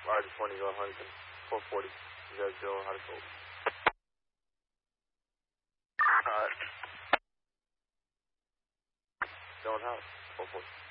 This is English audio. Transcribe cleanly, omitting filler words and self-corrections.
Roger 20, go Huntington. 440. You guys go how to go. Going house. 440.